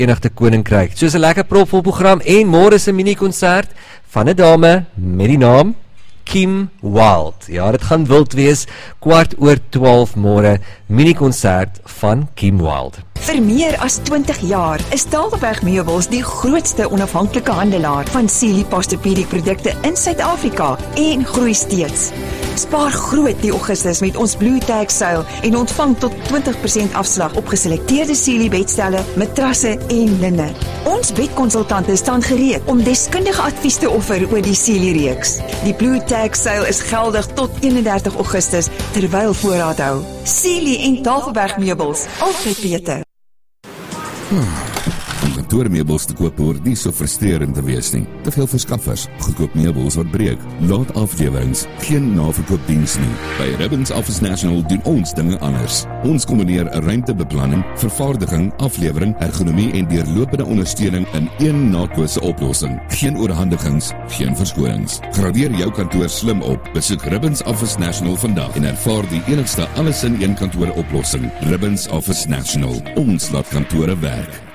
Verenigde Koninkryk. Soos 'n lekker propvol program en môre is 'n mini-konsert van 'n dame met die naam Kim Wilde. Ja, dit gaan wild wees, 12:15 môre, mini-konsert van Kim Wilde. Vir meer as 20 jaar is Tafelberg Meubels die grootste onafhanklike handelaar van Sealy Posturepedic produkte in Suid-Afrika en groei steeds. Spaar groot die Augustus met ons Blue Tag sale en ontvang tot 20% afslag op geselekteerde Sealy bedstelle, matrasse en linne. Ons bedkonsultante staan gereed om deskundige advies te offer oor die Sealy reeks. Die Blue Tag sale is geldig tot 31 Augustus terwyl voorraad hou. Sealy en Tafelberg Meubels, altyd beter. Om kantoormeubels te koop hoort nie so frustrerend te wees nie. Te veel verskaffers, goedkoop meubels wat breek, laat aflewerings, geen naverkoopdiens nie. By Ribbons Office National doen ons dinge anders. Ons kombineer ruimtebeplanning, vervaardiging, aflewering, ergonomie en deurlopende ondersteuning in een naadlose oplossing. Geen oorhandigings, geen verskonings. Gradeer jou kantoor slim op. Besoek Ribbons Office National vandag en ervaar die enigste alles in een kantoor oplossing. Ribbons Office National. Ons laat kantore werk.